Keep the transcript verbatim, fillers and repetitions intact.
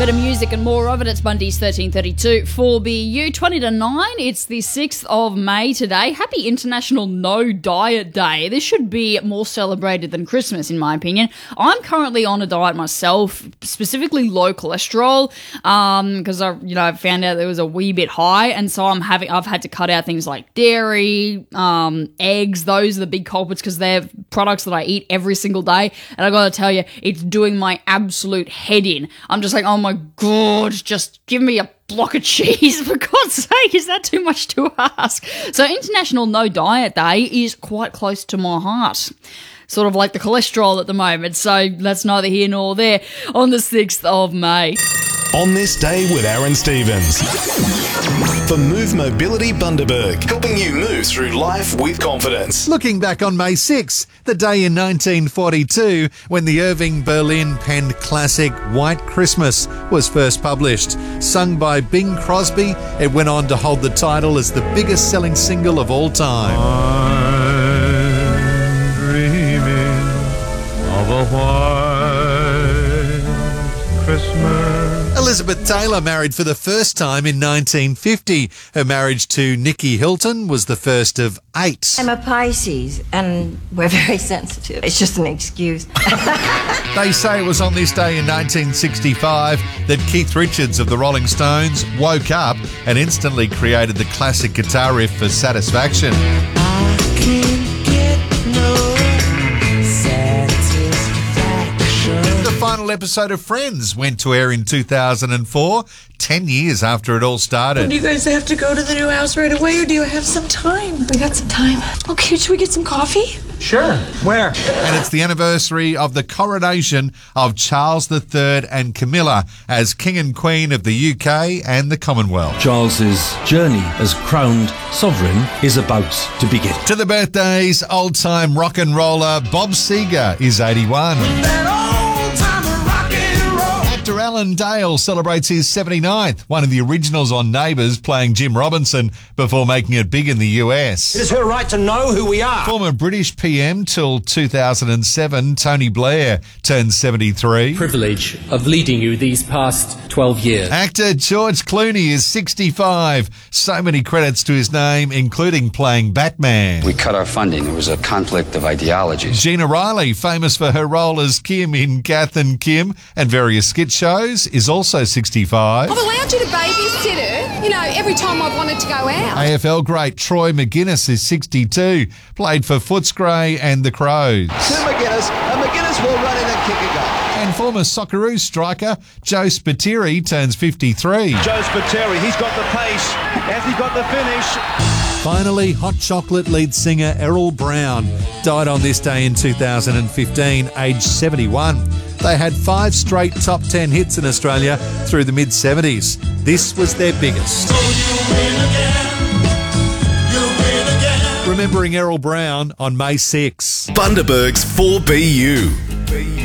Bit of music and more of it. It's Monday's thirteen thirty-two for B U. twenty to nine. It's the sixth of May today. Happy International No Diet Day. This should be more celebrated than Christmas, in my opinion. I'm currently on a diet myself, specifically low cholesterol, because um, I, you know, I found out there was a wee bit high, and so I'm having, I've had to cut out things like dairy, um, eggs. Those are the big culprits because they're products that I eat every single day, and I got to tell you, it's doing my absolute head in. I'm just like, oh my God, just give me a block of cheese, for God's sake. Is that too much to ask? So International No Diet Day is quite close to my heart. Sort of like the cholesterol at the moment. So that's neither here nor there on the sixth of May. On this day with Aaron Stevens. For Move Mobility Bundaberg, helping you move through life with confidence. Looking back on May sixth, the day in nineteen forty-two when the Irving Berlin penned classic White Christmas was first published. Sung by Bing Crosby, it went on to hold the title as the biggest selling single of all time. I'm dreaming of a white Christmas. Elizabeth Taylor married for the first time in nineteen fifty. Her marriage to Nicky Hilton was the first of eight. I'm a Pisces, and we're very sensitive. It's just an excuse. They say it was on this day in nineteen sixty-five that Keith Richards of the Rolling Stones woke up and instantly created the classic guitar riff for Satisfaction. I can't get no satisfaction. The final episode of Friends went to air in two thousand four, ten years after it all started. Do you guys have to go to the new house right away, or do you have some time? We got some time. Okay, should we get some coffee? Sure. Where? And it's the anniversary of the coronation of Charles the Third and Camilla as King and Queen of the U K and the Commonwealth. Charles's journey as crowned sovereign is about to begin. To the birthdays, old-time rock and roller Bob Seger is eighty-one. Actor Alan Dale celebrates his seventy-ninth, one of the originals on Neighbours playing Jim Robinson before making it big in the U S. It is her right to know who we are. Former British P M till two thousand seven, Tony Blair, turned seventy-three. Privilege of leading you these past twelve years. Actor George Clooney is sixty-five. So many credits to his name, including playing Batman. We cut our funding. There was a conflict of ideologies. Gina Riley, famous for her role as Kim in Kath and Kim and various skit shows, is also sixty-five. I've allowed you to babysit her, you know, every time I've wanted to go out. A F L great Troy McGuinness is sixty-two, played for Footscray and the Crows. Sue McGuinness, and McGuinness will run in and kick a goal. And former Socceroos striker Joe Spiteri turns fifty-three. Joe Spiteri, he's got the pace. Has he got the finish? Finally, Hot Chocolate lead singer Errol Brown died on this day in two thousand fifteen, aged seventy-one. They had five straight top ten hits in Australia through the mid-seventies. This was their biggest. So you win again. You win again. Remembering Errol Brown on May sixth. Bundaberg's four B U.